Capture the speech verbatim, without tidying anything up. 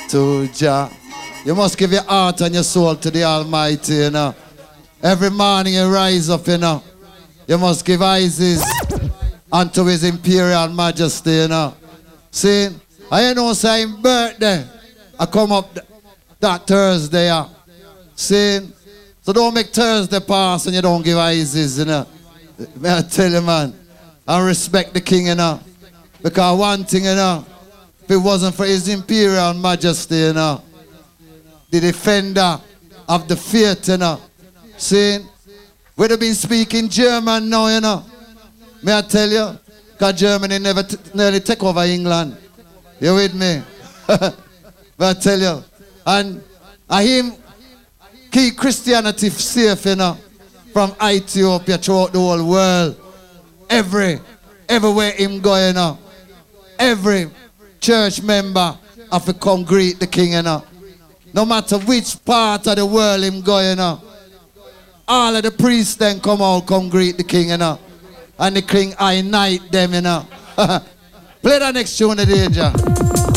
to Jah. You must give your heart and your soul to the Almighty, you know. Every morning you rise up, you know. You must give praises unto His Imperial Majesty, you know. See, I know say his birthday. I come up th that Thursday, yeah. See, so don't make Thursday pass and you don't give praises, you know. May I tell you, man, I respect the King, you know. Because one thing, you know, if it wasn't for His Imperial Majesty, you know, the defender of the faith, you know. See, we'd have been speaking German now, you know. May I tell you? Because Germany never t nearly take over England. You with me? May I tell you? And I him keep Christianity safe, you know, from Ethiopia throughout the whole world. Every, everywhere him going, you know. Every church member have to come greet the King, you know. No matter which part of the world him going, you know. All of the priests then come out, come greet the King, you know. And the King I knight them, you know. Play the next tune, the danger.